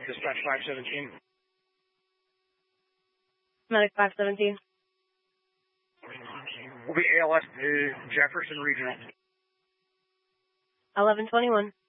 Dispatch 517. Medic 517. Will be ALS to Jefferson Regional. 1121.